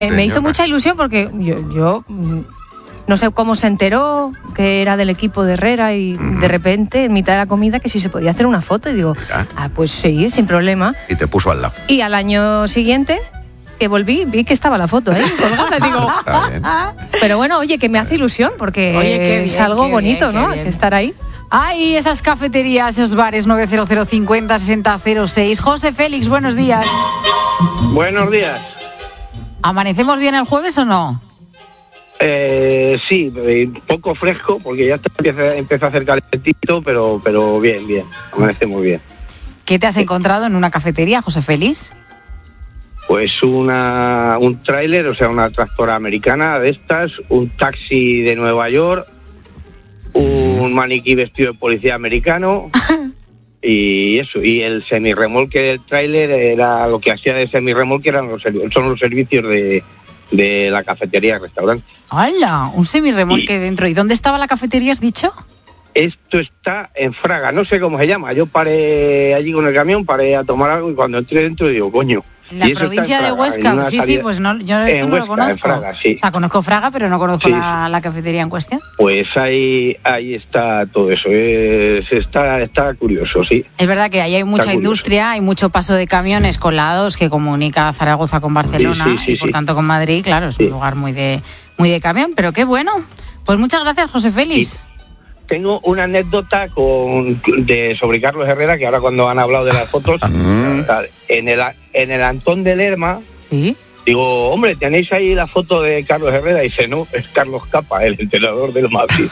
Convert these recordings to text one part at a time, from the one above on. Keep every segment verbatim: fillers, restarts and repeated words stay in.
Eh, me hizo mucha ilusión porque yo, yo no sé cómo se enteró que era del equipo de Herrera y uh-huh. de repente, en mitad de la comida, que si se podía hacer una foto y digo, Mira. ah, pues sí, sin problema. Y te puso al lado. Y al año siguiente, que volví, vi que estaba la foto ahí colgada, digo, pero bueno, oye, que me hace ilusión porque oye, qué bien, es algo bonito, bien, ¿no? Estar ahí. Ay, esas cafeterías, esos bares, nueve cero cero cincuenta sesenta cero seis. José Félix, buenos días. Buenos días. ¿Amanecemos bien el jueves o no? Eh, sí, un poco fresco, porque ya empieza, empieza a hacer calentito, pero, pero bien, bien, amanecemos bien. ¿Qué te has encontrado en una cafetería, José Félix? Pues una, un tráiler, o sea, una tractora americana de estas, un taxi de Nueva York, un maniquí vestido de policía americano y eso, y el semirremolque del tráiler era lo que hacía de semirremolque, eran los, son los servicios de, de la cafetería y restaurante. ¡Hala! Un semirremolque y, dentro. ¿Y dónde estaba la cafetería, has dicho? Esto está en Fraga, no sé cómo se llama. Yo paré allí con el camión, paré a tomar algo y cuando entré dentro digo, coño. En la provincia en Fraga, de Huesca, sí, sí, pues no, yo esto no Huesca, lo conozco. Fraga, sí. O sea, conozco Fraga, pero no conozco sí, la, sí. la cafetería en cuestión. Pues ahí ahí está todo eso, es, está, está curioso, sí. Es verdad que ahí hay mucha industria, hay mucho paso de camiones con la A dos que comunica Zaragoza con Barcelona sí, sí, sí, y por sí. tanto con Madrid, claro, es sí. un lugar muy de, muy de camión, pero qué bueno. Pues muchas gracias, José Félix. Sí. Tengo una anécdota con de sobre Carlos Herrera, que ahora cuando han hablado de las fotos, en el en el Antón de Lerma, ¿sí? Digo, hombre, ¿tenéis ahí la foto de Carlos Herrera? Y dice, no, es Carlos Capa, el entrenador del Madrid.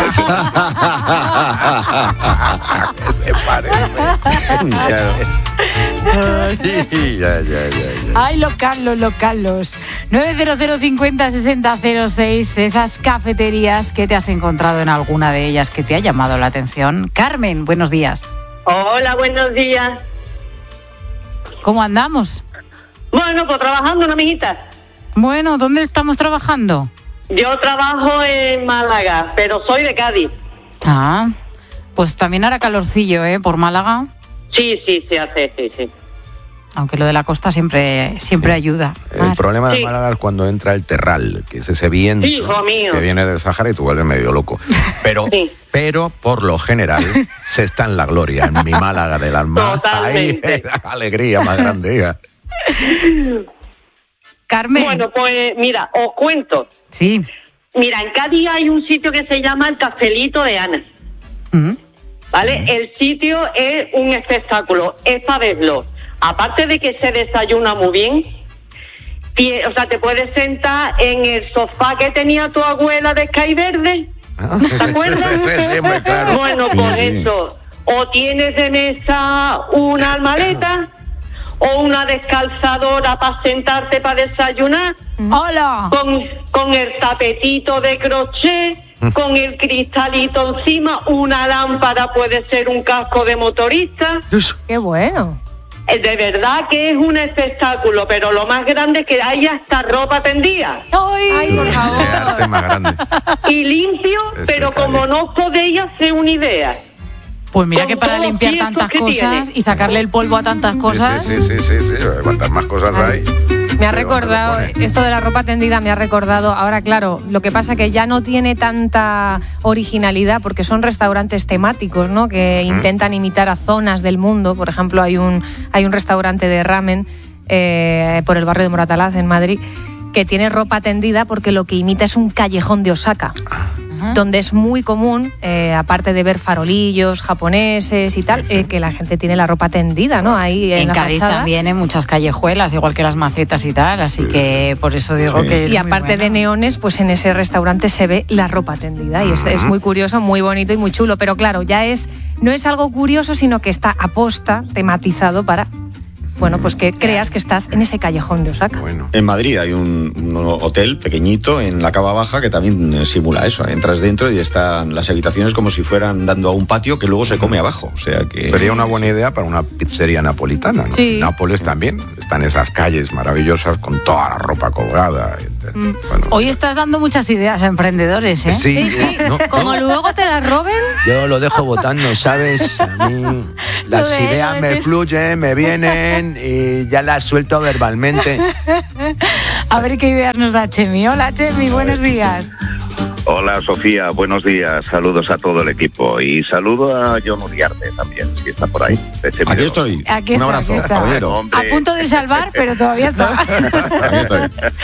Me parece. Ay, ya, ya, ya, ya. Ay, los Carlos, los Carlos. nueve cero cero cincuenta sesenta cero seis, esas cafeterías que te has encontrado en alguna de ellas que te ha llamado la atención. Carmen, buenos días. Hola, buenos días. ¿Cómo andamos? Bueno, pues trabajando, ¿no, mijita? Bueno, ¿dónde estamos trabajando? Yo trabajo en Málaga, pero soy de Cádiz. Ah, pues también hará calorcillo, ¿eh? Por Málaga. Sí, sí, se hace, sí, sí. Aunque lo de la costa siempre siempre sí. ayuda. El Mar. problema de sí. Málaga es cuando entra el terral, que es ese viento sí, hijo mío. que viene del Sahara y tú vuelves medio loco. Pero, sí. pero por lo general, se está en la gloria, en mi Málaga del alma. Totalmente. Ahí, alegría más grande, hija. Carmen. Bueno, pues mira, os cuento. Sí. Mira, en Cádiz hay un sitio que se llama el Cafelito de Ana. ¿Mm? ¿Vale? Mm. El sitio es un espectáculo. Esta vez lo. Aparte de que se desayuna muy bien, tie, o sea, te puedes sentar en el sofá que tenía tu abuela de Sky Verde. Ah, ¿Te acuerdas? sí, sí, muy claro. Bueno, pues sí, eso. O tienes de mesa una almaleta o una descalzadora para sentarte para desayunar. ¡Hola! Con, con el tapetito de crochet, con el cristalito encima, una lámpara, puede ser un casco de motorista. ¡Qué bueno! De verdad que es un espectáculo, pero lo más grande es que hay hasta ropa tendida. ¡Ay, Ay por favor! ¡Qué arte más grande! Y limpio, Ese pero Cádiz. Como no podéis hacer una idea. Pues mira Con que para todos limpiar los tantas que cosas tiene. y sacarle el polvo a tantas cosas... Sí, sí, sí, sí, sí, sí. Cuantas más cosas hay... Me ha recordado, esto de la ropa tendida me ha recordado, ahora claro, lo que pasa que ya no tiene tanta originalidad porque son restaurantes temáticos, ¿no? Que uh-huh. intentan imitar a zonas del mundo. Por ejemplo, hay un, hay un restaurante de ramen eh, por el barrio de Moratalaz, en Madrid, que tiene ropa tendida porque lo que imita es un callejón de Osaka. Donde es muy común, eh, aparte de ver farolillos japoneses y tal, sí, sí. Eh, que la gente tiene la ropa tendida, ¿no? Ahí en, en la Cádiz fachada. También en muchas callejuelas, igual que las macetas y tal, así sí. que por eso digo sí. que es Y aparte muy bueno. de neones, pues en ese restaurante se ve la ropa tendida y es, es muy curioso, muy bonito y muy chulo, pero claro, ya es no es algo curioso, sino que está aposta, tematizado para... Bueno, pues que creas que estás en ese callejón de Osaka. Bueno. En Madrid hay un, un hotel pequeñito en la Cava Baja que también simula eso. Entras dentro y están las habitaciones como si fueran dando a un patio que luego se come abajo. O sea que sería una buena idea para una pizzería napolitana, ¿no? Sí. En Nápoles también están esas calles maravillosas con toda la ropa colgada. Mm. Bueno, Hoy estás dando muchas ideas a emprendedores, ¿eh? Sí, Sí, sí. No, Como no. luego te las roben. Yo lo dejo votando, ¿sabes? A mí las Lo de- ideas lo de me que- fluyen, me vienen bien, eh, ya la suelto verbalmente. A ver qué ideas nos da Chemi. Hola, Chemi, buenos días. Hola, Sofía, buenos días. Saludos a todo el equipo y saludo a John Uriarte también, si está por ahí. Aquí estoy. Aquí Un está, abrazo, aquí está. caballero. A punto de salvar, pero todavía está. Aquí estoy.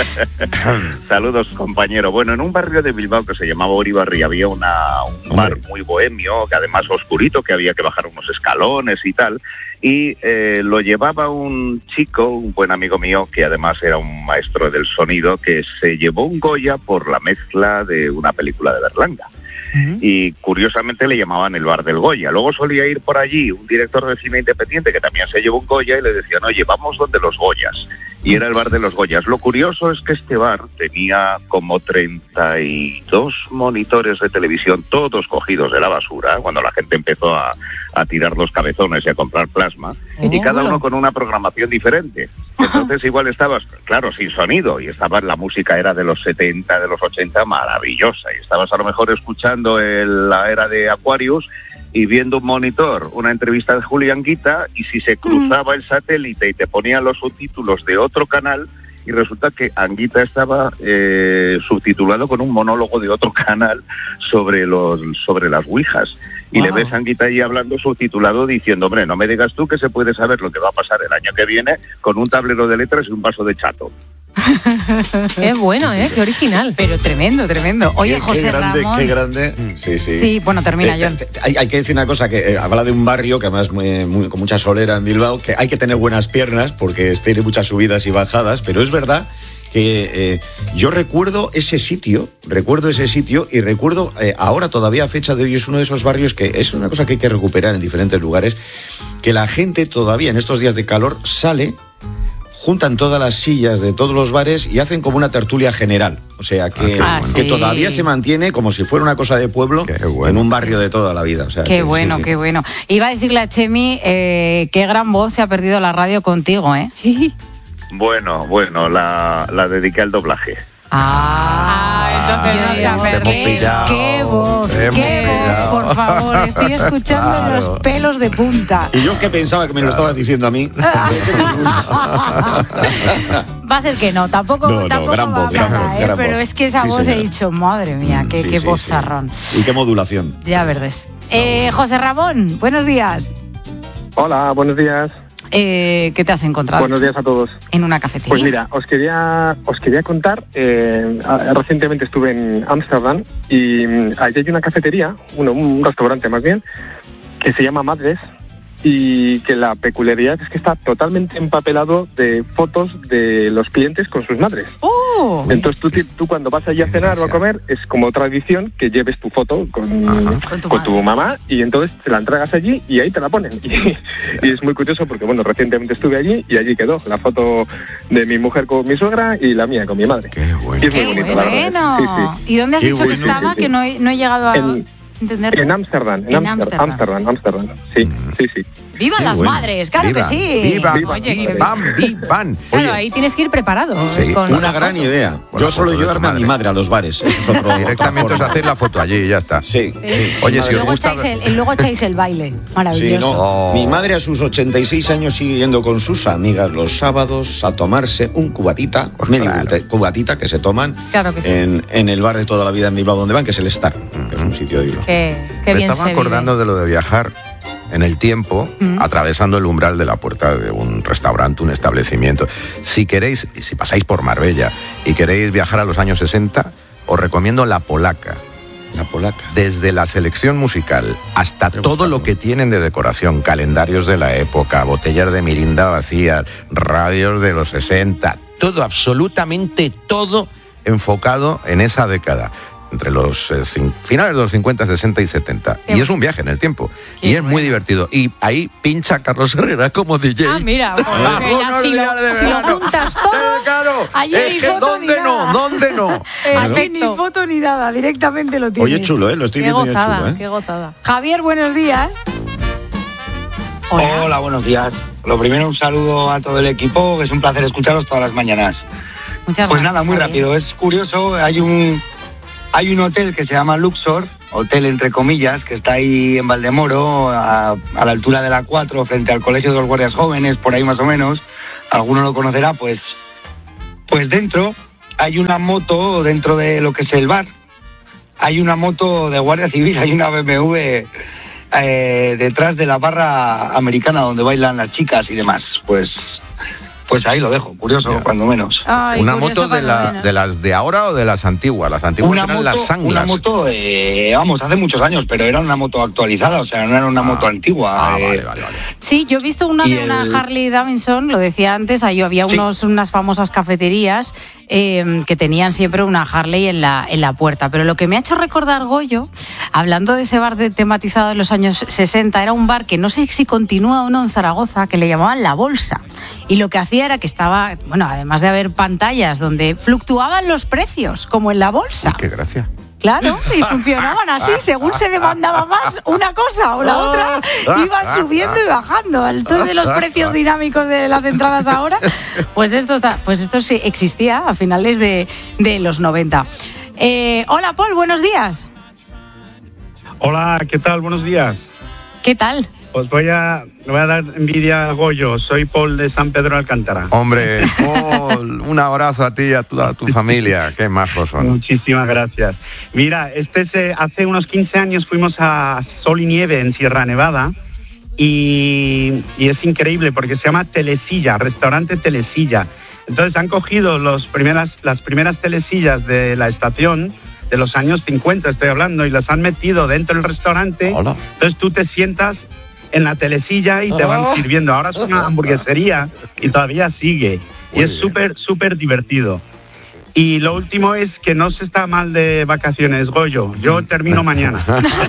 Saludos, compañero. Bueno, en un barrio de Bilbao que se llamaba Uribarri había una, un bar muy bohemio, que además oscurito, que había que bajar unos escalones y tal. Y eh, lo llevaba un chico, un buen amigo mío, que además era un maestro del sonido, que se llevó un Goya por la mezcla de una película de Berlanga. Uh-huh. Y curiosamente le llamaban el bar del Goya. Luego solía ir por allí un director de cine independiente que también se llevó un Goya y le decían, oye, vamos donde los Goyas. Y era el bar de los Goyas. Lo curioso es que este bar tenía como treinta y dos monitores de televisión, todos cogidos de la basura, cuando la gente empezó a, a tirar los cabezones y a comprar plasma, oh. y cada uno con una programación diferente. Entonces igual estabas, claro, sin sonido, y estaba, la música era de los setenta, de los ochenta, maravillosa, y estabas a lo mejor escuchando el, la era de Aquarius, y viendo un monitor, una entrevista de Julián Guita, y si se cruzaba el satélite y te ponían los subtítulos de otro canal, y resulta que Anguita estaba eh, subtitulado con un monólogo de otro canal sobre los sobre las ouijas. Y wow. le ves a Anguita ahí hablando subtitulado diciendo, hombre, no me digas tú que se puede saber lo que va a pasar el año que viene con un tablero de letras y un vaso de chato. Qué bueno, ¿eh? Qué original. Pero tremendo, tremendo. Oye, qué, José qué grande, Ramón. Qué grande, sí, sí. Sí, bueno, termina, eh, John. Te, te, hay, hay que decir una cosa, que eh, habla de un barrio que además muy, muy, con mucha solera en Bilbao, que hay que tener buenas piernas porque tiene muchas subidas y bajadas, pero es verdad que eh, yo recuerdo ese sitio, recuerdo ese sitio y recuerdo eh, ahora todavía a fecha de hoy es uno de esos barrios que es una cosa que hay que recuperar en diferentes lugares, que la gente todavía en estos días de calor sale, juntan todas las sillas de todos los bares y hacen como una tertulia general. O sea, que, ah, que sí. todavía se mantiene como si fuera una cosa de pueblo bueno. en un barrio de toda la vida. O sea, qué que, bueno, sí, sí. qué bueno. Iba a decirle a Chemi, eh, qué gran voz se ha perdido la radio contigo, ¿eh? Sí. Bueno, bueno, la, la dediqué al doblaje. Ah, entonces no se ha perdido. Qué voz, qué voz, por favor. Estoy escuchando claro. los pelos de punta. Y yo que pensaba que me lo estabas diciendo a mí. Va a ser que no, tampoco, no, no, tampoco gran va voz, gran para, voz, ¿eh? gran Pero voz. es que esa sí, voz señora. he dicho, madre mía, qué, sí, qué sí, vozarrón. Sí. Y qué modulación. Ya verdes. Eh, José Ramón, buenos días. Hola, buenos días. Eh, ¿Qué te has encontrado? Buenos días a todos. En una cafetería. Pues mira, os quería os quería contar, eh, recientemente estuve en Ámsterdam y allí hay una cafetería, uno, un restaurante más bien, que se llama Madres y que la peculiaridad es que está totalmente empapelado de fotos de los clientes con sus madres. ¡Oh! Entonces tú, tú cuando vas allí a cenar o a comer es como tradición que lleves tu foto con, con, tu, con tu mamá y entonces te la entregas allí y ahí te la ponen. Y, y es muy curioso porque, bueno, recientemente estuve allí y allí quedó la foto de mi mujer con mi suegra y la mía con mi madre. ¡Qué bueno! Y es muy ¡Qué bonito, bueno! sí, sí. ¿Y dónde has Qué dicho bueno. que estaba? Sí, sí. Que no he, no he llegado a... En, entenderlo. En Ámsterdam, en, en Ámsterdam, Ámsterdam, Ámsterdam, sí, sí, sí. ¡Vivan las bueno. madres! ¡Claro viva, que sí! ¡Viva, Oye, vivan, vivan! Claro, Oye, ahí tienes que ir preparado. Sí, con una la gran foto. idea. Bueno, Yo solo foto de llevarme tu a mi madre. madre a los bares. Eso es otro, directamente otra es forma. hacer la foto allí y ya está. Sí. sí. Oye, si os Luego gusta... echáis, el, luego echáis el baile. Maravilloso. Sí, no. Oh. Mi madre a sus ochenta y seis años sigue yendo con sus amigas los sábados a tomarse un cubatita, Pues medio claro. cubatita que se toman Claro que sí. en, en el bar de toda la vida en Bilbao donde van, que es el Star, que es un sitio de Bilbao. Qué, qué Me bien estaba se acordando vive. de lo de viajar en el tiempo, Mm. atravesando el umbral de la puerta de un restaurante, un establecimiento. Si queréis, si pasáis por Marbella y queréis viajar a los años sesenta, os recomiendo La Polaca. La Polaca. Desde la selección musical hasta Qué todo buscado. lo que tienen de decoración, calendarios de la época, botellas de mirinda vacías, radios de los sesenta, todo, absolutamente todo enfocado en esa década, entre los eh, cin- finales de los cincuenta, sesenta y setenta. Qué Y es un viaje en el tiempo. Qué Y es muy bueno. divertido. Y ahí pincha Carlos Herrera como D J. Ah, mira, pues, Ah, que ya unos si, días lo, de si lo verano. juntas todo, Eh, claro, allí es ni que foto ¿dónde ni no? nada. ¿Dónde no? Aquí ni foto ni nada, directamente lo tienes. Oye, chulo, ¿eh? Lo estoy qué viendo y es gozada, chulo, ¿eh? qué gozada. Javier, buenos días. Hola. Hola, buenos días. Lo primero, un saludo a todo el equipo, que es un placer escucharos todas las mañanas. Muchas Pues gracias. nada, muy Javier. rápido. Es curioso, hay un hay un hotel que se llama Luxor hotel entre comillas, que está ahí en Valdemoro, a, a la altura de la cuatro, frente al Colegio de los Guardias Jóvenes, por ahí más o menos, alguno lo conocerá, pues, pues dentro hay una moto, dentro de lo que es el bar, hay una moto de Guardia Civil, hay una B M W eh, detrás de la barra americana donde bailan las chicas y demás, pues... Pues ahí lo dejo, curioso, yeah. cuando menos. Ay, ¿Una moto de, la, de las de ahora o de las antiguas? Las antiguas una eran moto, las Sanglas. Una moto, eh, vamos, hace muchos años, pero era una moto actualizada, o sea, no era una ah. moto antigua. Ah, eh. vale, vale, vale. Sí, yo he visto una de el... una Harley Davidson, lo decía antes, ahí había unos, sí. unas famosas cafeterías eh, que tenían siempre una Harley en la, en la puerta. Pero lo que me ha hecho recordar, Goyo, hablando de ese bar de, tematizado de los años sesenta, era un bar que no sé si continúa o no en Zaragoza, que le llamaban La Bolsa. Y lo que hacía era que estaba, bueno, además de haber pantallas donde fluctuaban los precios, como en la bolsa. Uy, qué gracia. Claro, y funcionaban así, según se demandaba más una cosa o la otra, iban subiendo y bajando. Entonces, los precios dinámicos de las entradas ahora, pues esto está, pues esto sí existía a finales de, de los noventa. Eh, hola, Paul, buenos días. Hola, ¿qué tal? Buenos días. ¿Qué tal? Os voy a, voy a dar envidia a Goyo. Soy Paul de San Pedro de Alcántara. Hombre, Paul, un abrazo a ti y a toda tu familia. Qué majos son. Muchísimas gracias. Mira, este es, eh, hace unos quince años fuimos a Sol y Nieve en Sierra Nevada y, y es increíble porque se llama Telesilla, restaurante Telesilla. Entonces han cogido los primeras, las primeras telesillas de la estación de los años cincuenta, estoy hablando, y las han metido dentro del restaurante. Hola. Entonces tú te sientas en la telesilla y te van oh. sirviendo. Ahora es una hamburguesería y todavía sigue. Muy y es súper, súper divertido. Y lo último es que no se está mal de vacaciones, Goyo. Yo termino mañana.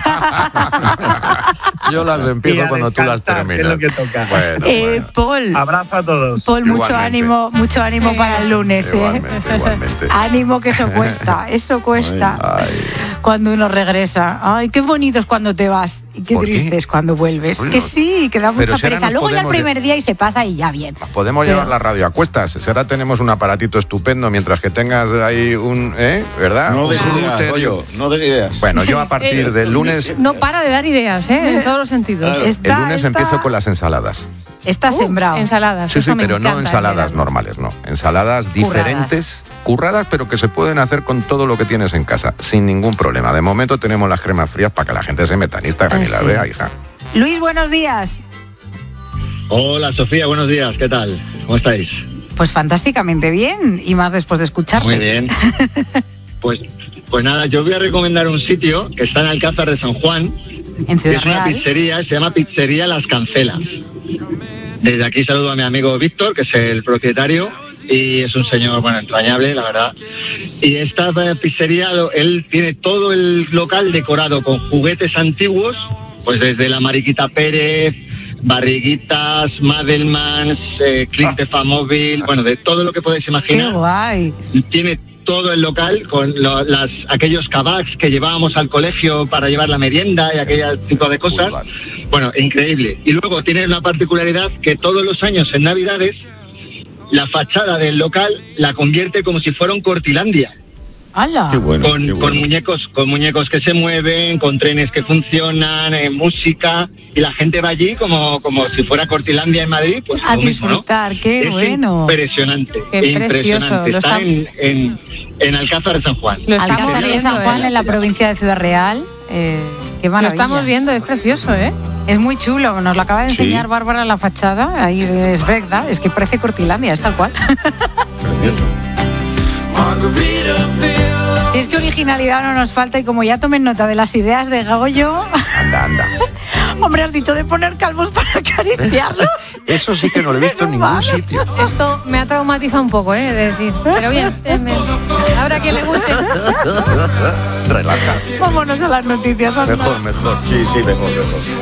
Yo las empiezo cuando tú las terminas. Es lo que toca. Bueno, eh, bueno. Paul. Abrazo a todos. Paul, mucho igualmente. ánimo, mucho ánimo para el lunes. Igualmente, ¿eh? igualmente. Ánimo, que eso cuesta, eso cuesta. Ay, ay. Cuando uno regresa. Ay, qué bonito es cuando te vas y qué triste qué? es cuando vuelves. Bueno, que sí, que da mucha si pereza. Luego ya el primer día y se pasa y ya bien. Podemos Pero... llevar la radio a cuestas. Si ahora tenemos un aparatito estupendo mientras que tengas ahí un... ¿eh? ¿Verdad? No des ideas, Goyo, no des ideas. Bueno, yo a partir del lunes... No para de dar ideas, ¿eh? En todos los sentidos. Claro. Está, el lunes está... empiezo con las ensaladas. Está uh, sembrado. Ensaladas. Sí, sí, pero no ensaladas normales, no. Ensaladas diferentes, curradas. curradas, pero que se pueden hacer con todo lo que tienes en casa, sin ningún problema. De momento tenemos las cremas frías para que la gente se meta en Instagram y las vea, hija. Luis, buenos días. Hola, Sofía, buenos días. ¿Qué tal? ¿Cómo estáis? Pues fantásticamente bien, y más después de escucharte. Muy bien. Pues, pues nada, yo voy a recomendar un sitio que está en Alcázar de San Juan. En Ciudad Es una Real. pizzería, se llama Pizzería Las Cancelas. Desde aquí saludo a mi amigo Víctor, que es el propietario, y es un señor, bueno, entrañable, la verdad. Y esta pizzería, él tiene todo el local decorado con juguetes antiguos, pues desde la Mariquita Pérez, Barriguitas, Madelmans, eh, Click de Famóvil, bueno, de todo lo que podéis imaginar. ¡Qué guay! Tiene todo el local con lo, las, aquellos kebabs que llevábamos al colegio para llevar la merienda y aquel tipo de cosas. Bueno, increíble. Y luego tiene una particularidad que todos los años en Navidades la fachada del local la convierte como si fuera un Cortilandia. ¡Hala! Qué bueno, con, qué bueno. con muñecos, con muñecos que se mueven, con trenes que funcionan, eh, música, y la gente va allí como, como si fuera Cortilandia en Madrid, pues a lo mismo, ¿no? disfrutar, qué es bueno. Impresionante, Qué precioso. impresionante. Lo Está está... en, en, en Alcázar de San Juan. Lo estamos Alcázar de viendo, San Juan, ¿eh? en la provincia de Ciudad Real. Eh, qué maravilla. Lo estamos viendo, es precioso, ¿eh? Es muy chulo, nos lo acaba de enseñar sí. Bárbara la fachada, ahí es verdad, es que parece Cortilandia, es tal cual. Precioso. Si es que originalidad no nos falta, y como ya tomen nota de las ideas de Goyo... Anda, anda. Hombre, has dicho de poner calvos para acariciarlos. Eso sí que no lo he visto en ningún vale. sitio. Esto me ha traumatizado un poco, ¿eh? De decir, pero bien, eh, me... habrá quien le guste. Relaja. Vámonos a las noticias. Mejor, mejor. Sí, sí, mejor, mejor.